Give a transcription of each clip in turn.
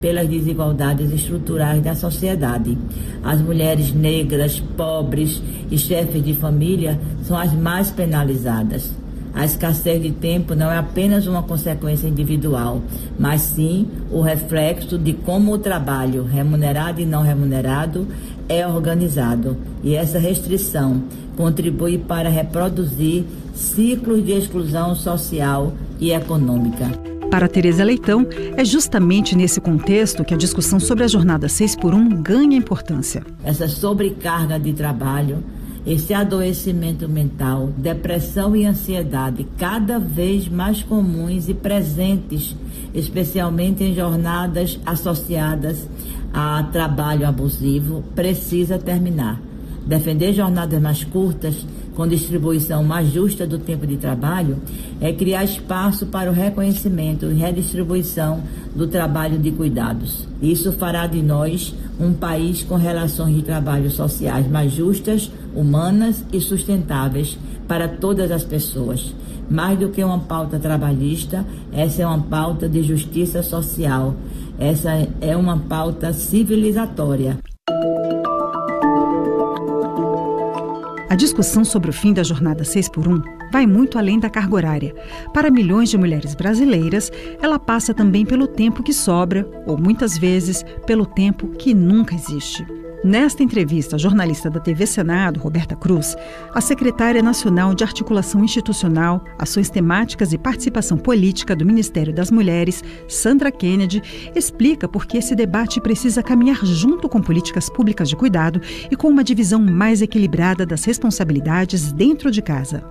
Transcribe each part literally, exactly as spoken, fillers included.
pelas desigualdades estruturais da sociedade. As mulheres negras, pobres e chefes de família são as mais penalizadas. A escassez de tempo não é apenas uma consequência individual, mas sim o reflexo de como o trabalho, remunerado e não remunerado, é organizado. E essa restrição contribui para reproduzir ciclos de exclusão social e econômica. Para Tereza Leitão, é justamente nesse contexto que a discussão sobre a jornada seis por um ganha importância. Essa sobrecarga de trabalho, esse adoecimento mental, depressão e ansiedade cada vez mais comuns e presentes, especialmente em jornadas associadas a trabalho abusivo, precisa terminar. Defender jornadas mais curtas, com distribuição mais justa do tempo de trabalho, é criar espaço para o reconhecimento e redistribuição do trabalho de cuidados. Isso fará de nós um país com relações de trabalho sociais mais justas, humanas e sustentáveis para todas as pessoas. Mais do que uma pauta trabalhista, essa é uma pauta de justiça social. Essa é uma pauta civilizatória. A discussão sobre o fim da jornada seis por um vai muito além da carga horária. Para milhões de mulheres brasileiras, ela passa também pelo tempo que sobra, ou muitas vezes, pelo tempo que nunca existe. Nesta entrevista, a jornalista da T V Senado, Roberta Cruz, a secretária nacional de Articulação Institucional, Ações Temáticas e Participação Política do Ministério das Mulheres, Sandra Kennedy, explica por que esse debate precisa caminhar junto com políticas públicas de cuidado e com uma divisão mais equilibrada das responsabilidades dentro de casa.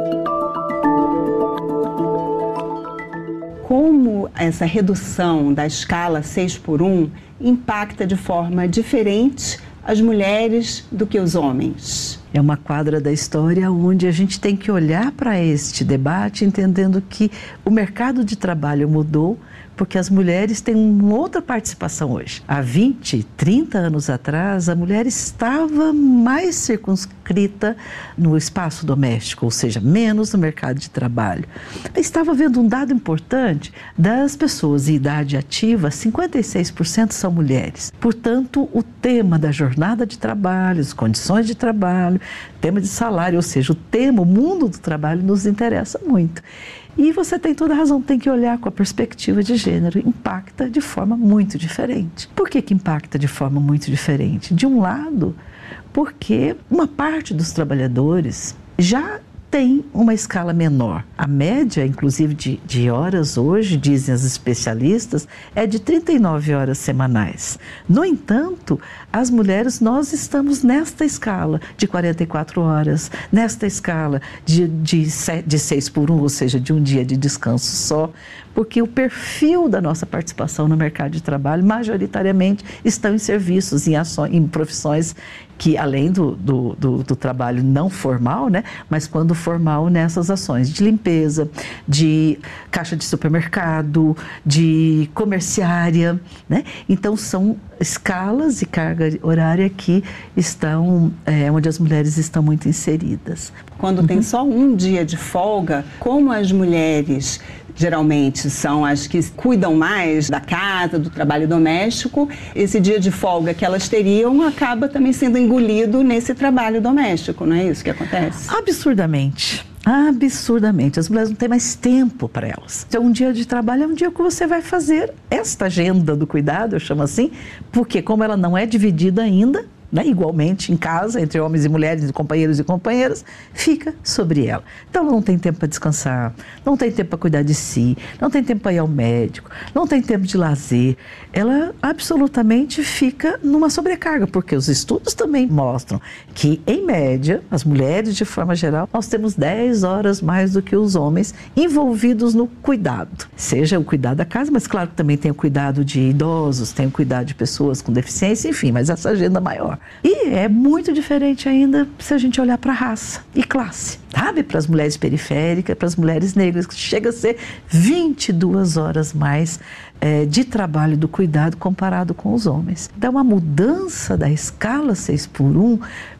Como essa redução da escala seis por um impacta de forma diferente as mulheres do que os homens? É uma quadra da história onde a gente tem que olhar para este debate entendendo que o mercado de trabalho mudou, porque as mulheres têm uma outra participação hoje. Há vinte, trinta anos atrás, a mulher estava mais circunscrita no espaço doméstico, ou seja, menos no mercado de trabalho. Estava vendo um dado importante: das pessoas em idade ativa, cinquenta e seis por cento são mulheres. Portanto, o tema da jornada de trabalho, as condições de trabalho, tema de salário, ou seja, o tema, o mundo do trabalho nos interessa muito. E você tem toda a razão, tem que olhar com a perspectiva de gênero, impacta de forma muito diferente. Por que que impacta de forma muito diferente? De um lado, porque uma parte dos trabalhadores já tem uma escala menor. A média, inclusive, de, de horas hoje, dizem as especialistas, é de trinta e nove horas semanais. No entanto, as mulheres, nós estamos nesta escala de quarenta e quatro horas, nesta escala de, de, de seis por um, ou seja, de um dia de descanso só, porque o perfil da nossa participação no mercado de trabalho, majoritariamente, estão em serviços, em ações, em profissões que, além do, do, do, do trabalho não formal, né, mas quando formal, nessas ações de limpeza, de caixa de supermercado, de comerciária, né? Então, são escalas e carga horária que estão, é, onde as mulheres estão muito inseridas. Quando uhum. tem só um dia de folga, como as mulheres geralmente são as que cuidam mais da casa, do trabalho doméstico, esse dia de folga que elas teriam acaba também sendo engolido nesse trabalho doméstico, não é isso que acontece? Absurdamente. Absurdamente. As mulheres não têm mais tempo para elas. Então, um dia de trabalho é um dia que você vai fazer esta agenda do cuidado, eu chamo assim, porque como ela não é dividida ainda, né, igualmente em casa, entre homens e mulheres, companheiros e companheiras, fica sobre ela. Então, ela não tem tempo para descansar, não tem tempo para cuidar de si, não tem tempo para ir ao médico, não tem tempo de lazer. Ela absolutamente fica numa sobrecarga, porque os estudos também mostram que, em média, as mulheres, de forma geral, nós temos dez horas mais do que os homens envolvidos no cuidado. Seja o cuidado da casa, mas claro que também tem o cuidado de idosos, tem o cuidado de pessoas com deficiência, enfim, mas essa agenda maior. E é muito diferente ainda se a gente olhar para a raça e classe, sabe? Para as mulheres periféricas, para as mulheres negras, que chega a ser vinte e duas horas mais é, de trabalho do cuidado comparado com os homens. Então, a mudança da escala seis por um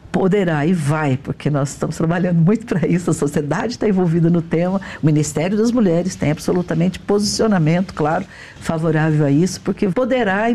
poderá e vai, porque nós estamos trabalhando muito para isso, a sociedade está envolvida no tema, o Ministério das Mulheres tem absolutamente posicionamento, claro, favorável a isso, porque poderá